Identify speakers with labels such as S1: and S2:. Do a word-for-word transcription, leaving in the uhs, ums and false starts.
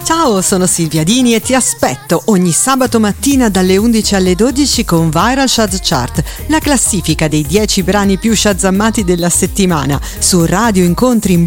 S1: Ciao, sono Silvia Dini e ti aspetto ogni sabato mattina dalle undici alle dodici con Viral Shaz Chart, la classifica dei dieci brani più shazammati della settimana, su Radio Incontri in